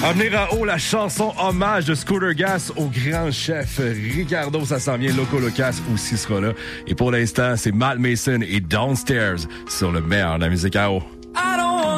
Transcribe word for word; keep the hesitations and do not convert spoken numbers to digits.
À venir en haut, la chanson hommage de Scooter Gas au grand chef Ricardo. Ça s'en vient. Loco Locas aussi sera là. Et pour l'instant, c'est Matt Mason et Downstairs sur le meilleur de la musique à eau.